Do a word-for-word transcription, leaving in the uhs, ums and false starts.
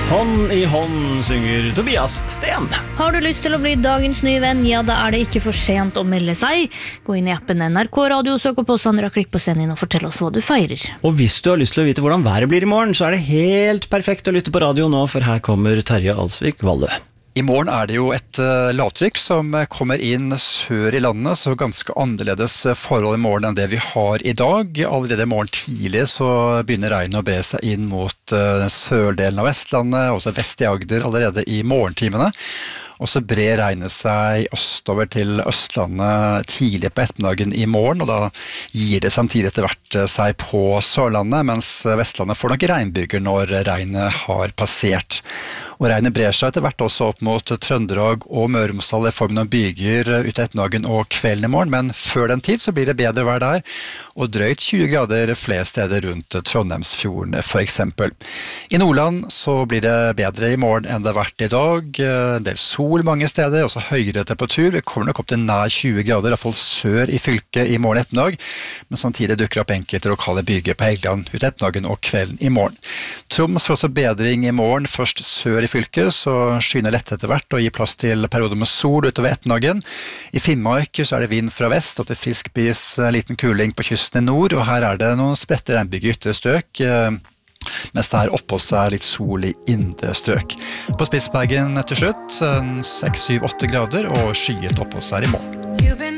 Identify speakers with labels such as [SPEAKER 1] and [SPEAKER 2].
[SPEAKER 1] Hånd i hånd synger Tobias Sten.
[SPEAKER 2] Har du lyst til å bli dagens nye venn? Ja, da er det ikke for sent å melde seg. Gå inn i appen N R K Radio, søk opp oss andre, klikk på send inn og fortell oss hva du feirer.
[SPEAKER 1] Og hvis du har lyst til å vite hvordan været blir i morgen, så er det helt perfekt å lytte på radio nå, for her kommer Terje Alsvik Vallø.
[SPEAKER 3] I morgen er det jo et uh, lavtrykk som kommer inn sør i landet, så ganske annerledes forhold i morgen enn det vi har i dag. Allerede i morgen tidlig så begynner regnet å bre seg inn mot uh, den sørdelen av Vestlandet, også vest i Agder allerede i morgentimene. Og så brer regnet seg østover til Østlandet tidlig på ettermiddagen i morgen, og da gir det samtidig etter hvert seg på Sørlandet, mens Vestlandet får nok regnbyger når regnet har passert. Og regnet brer seg etter hvert også opp mot Trøndelag og Møre og Romsdal i formen av byger ut ettermiddagen og kvelden i morgen, men før den tid så blir det bedre vær der, og drøyt tjue grader flere steder rundt Trondheimsfjorden for eksempel. I Nordland så blir det bedre i morgen enn det har vært i dag, en del sol mange steder, også høyere temperatur. Vi kommer nok opp til nær tjue grader, i hvert fall sør i fylket i morgen ettermiddag, men samtidig dukker opp enkelte lokale byger på Helgeland ut ettermiddagen og kvelden i morgen. Troms får også bedring i morgen, først sør i fylket, så skyner lett etter hvert og gir plass til perioder med sol utover ettermiddagen. I Finnmark så er det vind fra vest og til frisk bris, liten kuling på kysten i nord, og her er det noen spredte regnbyger i ytre strøk, mens det her oppå seg er litt sol i indre strøk. På Spitsbergen til slutt, seks syv åtte grader og skyet oppå seg i morgen.